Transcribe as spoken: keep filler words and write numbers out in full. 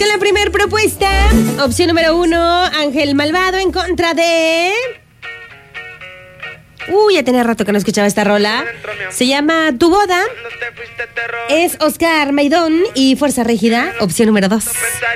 con la primera propuesta. Opción número uno, Ángel Malvado en contra de... Uy, ya tenía rato que no escuchaba esta rola. Se llama Tu Boda. Es Oscar Maidón y Fuerza Rígida. Opción número dos.